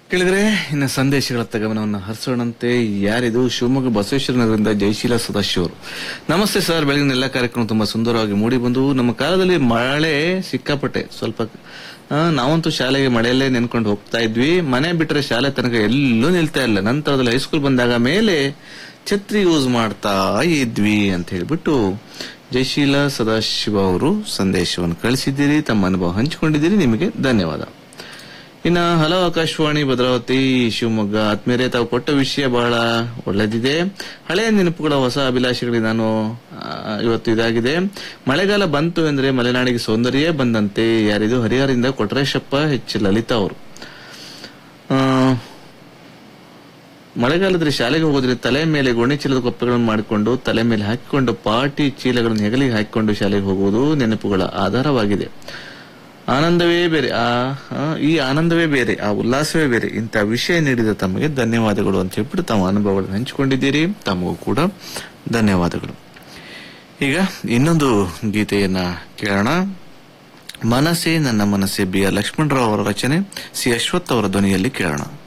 ಕೇಳಿದ್ರೆ ಇನ್ನು ಸಂದೇಶಗಳತ್ತ ಗಮನವನ್ನು ಹರಿಸೋಣಂತೆ. ಯಾರಿದು? ಶಿವಮೊಗ್ಗ ಬಸವೇಶ್ವರ ನಗರದಿಂದ ಜಯಶೀಲ ಸದಾಶಿವ ಅವರು. ನಮಸ್ತೆ ಸರ್, ಬೆಳಗಿನ ಎಲ್ಲ ಕಾರ್ಯಕ್ರಮ ತುಂಬಾ ಸುಂದರವಾಗಿ ಮೂಡಿ ಬಂದು. ನಮ್ಮ ಕಾಲದಲ್ಲಿ ಮಳೆ ಸಿಕ್ಕಾಪಟ್ಟೆ, ಸ್ವಲ್ಪ ನಾವಂತೂ ಶಾಲೆಗೆ ಮಳೆಯಲ್ಲೇ ನೆನ್ಕೊಂಡು ಹೋಗ್ತಾ ಇದ್ವಿ. ಮನೆ ಬಿಟ್ರೆ ಶಾಲೆ ತನಕ ಎಲ್ಲೂ ನಿಲ್ತಾ ಇಲ್ಲ. ನಂತರದಲ್ಲಿ ಹೈಸ್ಕೂಲ್ ಬಂದಾಗ ಮೇಲೆ ಛತ್ರಿ ಯೂಸ್ ಮಾಡ್ತಾ ಇದ್ವಿ ಅಂತ ಹೇಳ್ಬಿಟ್ಟು ಜಯಶೀಲ ಸದಾಶಿವ ಅವರು ಸಂದೇಶವನ್ನು ಕಳಿಸಿದ್ದೀರಿ. ತಮ್ಮ ಅನುಭವ ಹಂಚಿಕೊಂಡಿದ್ದೀರಿ, ನಿಮಗೆ ಧನ್ಯವಾದ. ಇನ್ನ ಹಲೋ ಆಕಾಶವಾಣಿ ಭದ್ರಾವತಿ ಶಿವಮೊಗ್ಗ ಆತ್ಮೀಯರೇ, ತಾವು ಕೊಟ್ಟ ವಿಷಯ ಬಹಳ ಒಳ್ಳೆದಿದೆ. ಹಳೆಯ ನೆನಪುಗಳ ಹೊಸ ಅಭಿಲಾಷೆಗಳಿಗೆ ನಾನು ಇವತ್ತು ಇದಾಗಿದೆ. ಮಳೆಗಾಲ ಬಂತು ಅಂದ್ರೆ ಮಲೆನಾಡಿಗೆ ಸೌಂದರ್ಯ ಬಂದಂತೆ. ಯಾರಿದು? ಹರಿಹರದಿಂದ ಕೊಟ್ರೇಶಪ್ಪ ಎಚ್ ಲಲಿತಾ ಅವರು. ಮಳೆಗಾಲದಲ್ಲಿ ಶಾಲೆಗೆ ಹೋಗೋದ್ರೆ ತಲೆ ಮೇಲೆ ಗೋಣಿ ಚೀಲದ ಕೊಪ್ಪೆಗಳನ್ನು ಮಾಡಿಕೊಂಡು ತಲೆ ಮೇಲೆ ಹಾಕಿಕೊಂಡು ಪಾಟಿ ಚೀಲಗಳನ್ನು ಹೆಗಲಿಗೆ ಹಾಕಿಕೊಂಡು ಶಾಲೆಗೆ ಹೋಗುವುದು ನೆನಪುಗಳ ಆಧಾರವಾಗಿದೆ. ಆನಂದವೇ ಬೇರೆ, ಈ ಆನಂದವೇ ಬೇರೆ, ಆ ಉಲ್ಲಾಸವೇ ಬೇರೆ. ಇಂಥ ವಿಷಯ ನೀಡಿದ ತಮಗೆ ಧನ್ಯವಾದಗಳು ಅಂತ ಹೇಳ್ಬಿಟ್ಟು ತಾವು ಅನುಭವಗಳನ್ನು ಹಂಚಿಕೊಂಡಿದ್ದೀರಿ. ತಮಗೂ ಕೂಡ ಧನ್ಯವಾದಗಳು. ಈಗ ಇನ್ನೊಂದು ಗೀತೆಯನ್ನ ಕೇಳೋಣ. ಮನಸ್ಸೇ ನನ್ನ ಮನಸ್ಸೇ, ಬಿ ಆರ್ ಲಕ್ಷ್ಮಣರಾವ್ ಅವರ ರಚನೆ, ಸಿ ಅಶ್ವಥ್ ಅವರ ಧ್ವನಿಯಲ್ಲಿ ಕೇಳೋಣ.